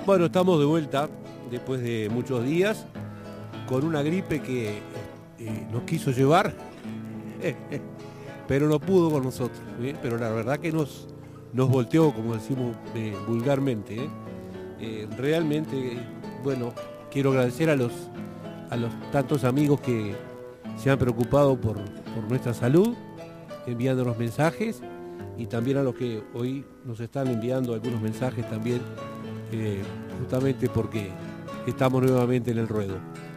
Bueno, estamos de vuelta después de muchos días con una gripe que nos quiso llevar, pero no pudo con nosotros. Pero la verdad que nos volteó, como decimos vulgarmente. Realmente, bueno, quiero agradecer a los tantos amigos que se han preocupado por nuestra salud, enviándonos mensajes, y también a los que hoy nos están enviando algunos mensajes también, justamente porque estamos nuevamente en el ruedo.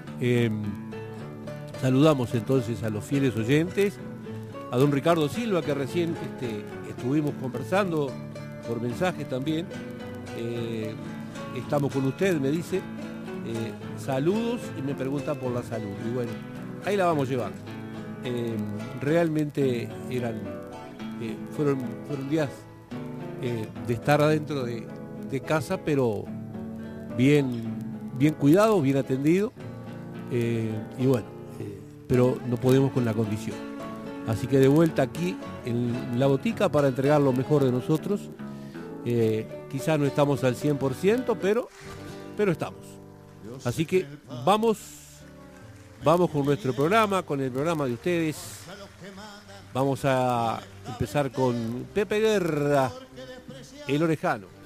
Saludamos entonces a los fieles oyentes, a don Ricardo Silva, que recién estuvimos conversando por mensajes también. Estamos con usted, me dice. Saludos, y me pregunta por la salud. Y bueno, ahí la vamos llevando. Realmente fueron días de estar adentro de casa, pero bien cuidado, bien atendido, y bueno, pero no podemos con la condición. Así que de vuelta aquí en la botica para entregar lo mejor de nosotros. Quizás no estamos al 100%, pero estamos. Así que vamos con nuestro programa, con el programa de ustedes. Vamos a empezar con Pepe Guerra, El Orejano.